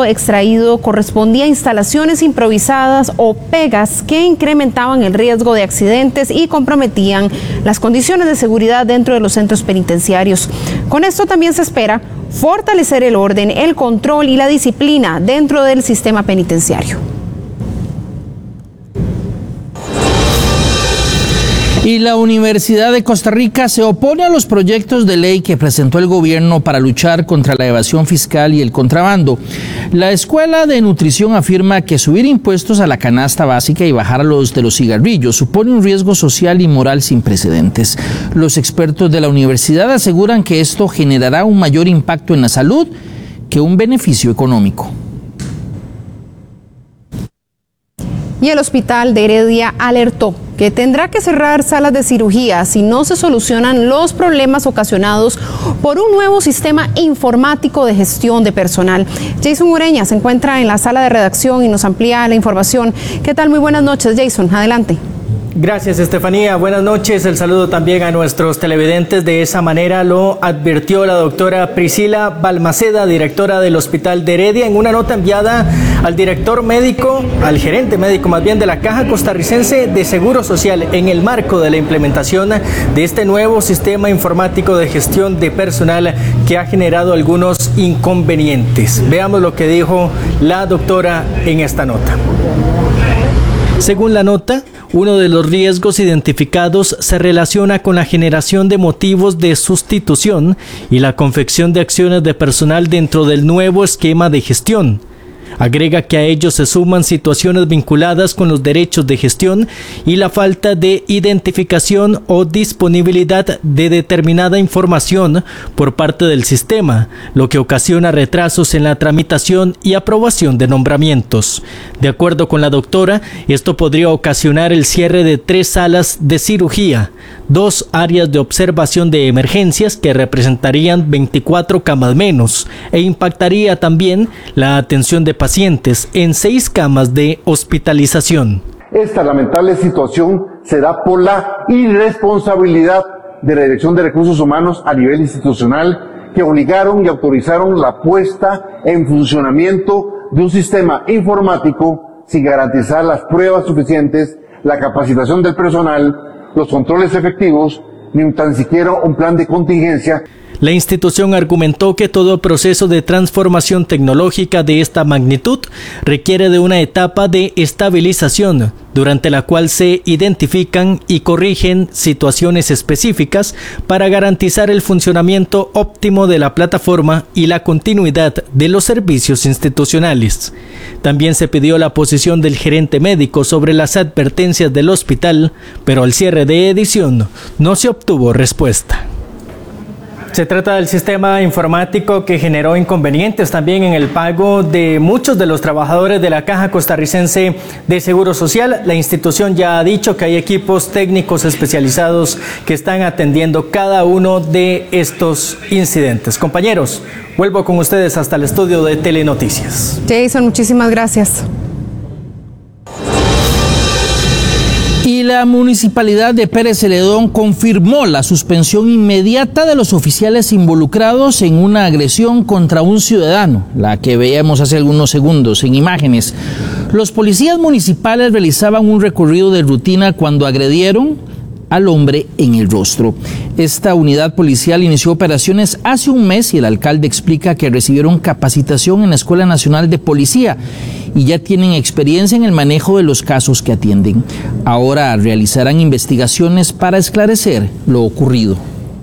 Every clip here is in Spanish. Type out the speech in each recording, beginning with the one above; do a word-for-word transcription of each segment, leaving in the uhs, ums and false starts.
lodo extraído correspondía a instalaciones improvisadas o pegas que incrementaban el riesgo de accidentes y comprometían las condiciones de seguridad dentro de los centros penitenciarios. Con esto también se espera fortalecer el orden, el control y la disciplina dentro del sistema penitenciario. Y la Universidad de Costa Rica se opone a los proyectos de ley que presentó el gobierno para luchar contra la evasión fiscal y el contrabando. La Escuela de Nutrición afirma que subir impuestos a la canasta básica y bajar los de los cigarrillos supone un riesgo social y moral sin precedentes. Los expertos de la universidad aseguran que esto generará un mayor impacto en la salud que un beneficio económico. Y el hospital de Heredia alertó que tendrá que cerrar salas de cirugía si no se solucionan los problemas ocasionados por un nuevo sistema informático de gestión de personal. Jason Ureña se encuentra en la sala de redacción y nos amplía la información. ¿Qué tal? Muy buenas noches, Jason. Adelante. Gracias, Estefanía. Buenas noches. El saludo también a nuestros televidentes. De esa manera lo advirtió la doctora Priscila Balmaceda, directora del Hospital de Heredia, en una nota enviada al director médico, al gerente médico más bien de la Caja Costarricense de Seguro Social, en el marco de la implementación de este nuevo sistema informático de gestión de personal que ha generado algunos inconvenientes. Veamos lo que dijo la doctora en esta nota. Según la nota, uno de los riesgos identificados se relaciona con la generación de motivos de sustitución y la confección de acciones de personal dentro del nuevo esquema de gestión. Agrega que a ellos se suman situaciones vinculadas con los derechos de gestión y la falta de identificación o disponibilidad de determinada información por parte del sistema, lo que ocasiona retrasos en la tramitación y aprobación de nombramientos. De acuerdo con la doctora, esto podría ocasionar el cierre de tres salas de cirugía, dos áreas de observación de emergencias que representarían veinticuatro camas menos e impactaría también la atención de pacientes en seis camas de hospitalización. Esta lamentable situación se da por la irresponsabilidad de la Dirección de Recursos Humanos a nivel institucional, que obligaron y autorizaron la puesta en funcionamiento de un sistema informático sin garantizar las pruebas suficientes, la capacitación del personal, los controles efectivos, ni tan siquiera un plan de contingencia. La institución argumentó que todo proceso de transformación tecnológica de esta magnitud requiere de una etapa de estabilización, durante la cual se identifican y corrigen situaciones específicas para garantizar el funcionamiento óptimo de la plataforma y la continuidad de los servicios institucionales. También se pidió la posición del gerente médico sobre las advertencias del hospital, pero al cierre de edición no se obtuvo respuesta. Se trata del sistema informático que generó inconvenientes también en el pago de muchos de los trabajadores de la Caja Costarricense de Seguro Social. La institución ya ha dicho que hay equipos técnicos especializados que están atendiendo cada uno de estos incidentes. Compañeros, vuelvo con ustedes hasta el estudio de Telenoticias. Jason, muchísimas gracias. Y la Municipalidad de Pérez Celedón confirmó la suspensión inmediata de los oficiales involucrados en una agresión contra un ciudadano, la que veíamos hace algunos segundos en imágenes. Los policías municipales realizaban un recorrido de rutina cuando agredieron al hombre en el rostro. Esta unidad policial inició operaciones hace un mes y el alcalde explica que recibieron capacitación en la Escuela Nacional de Policía y ya tienen experiencia en el manejo de los casos que atienden. Ahora realizarán investigaciones para esclarecer lo ocurrido.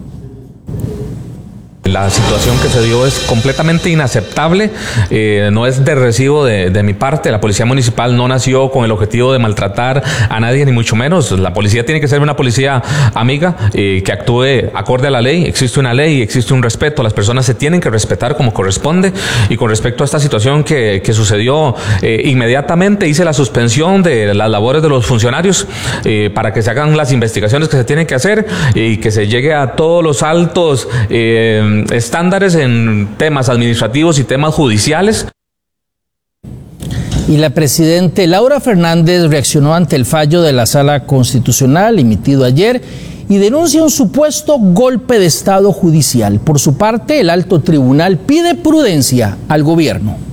La situación que se dio es completamente inaceptable, eh, no es de recibo de, de mi parte. La policía municipal no nació con el objetivo de maltratar a nadie, ni mucho menos. La policía tiene que ser una policía amiga, eh, que actúe acorde a la ley. Existe una ley, existe un respeto, las personas se tienen que respetar como corresponde. Y con respecto a esta situación que, que sucedió, eh, inmediatamente hice la suspensión de las labores de los funcionarios eh, para que se hagan las investigaciones que se tienen que hacer y que se llegue a todos los altos eh, estándares en temas administrativos y temas judiciales. Y la presidenta Laura Fernández reaccionó ante el fallo de la Sala Constitucional emitido ayer y denuncia un supuesto golpe de Estado judicial. Por su parte, el alto tribunal pide prudencia al gobierno.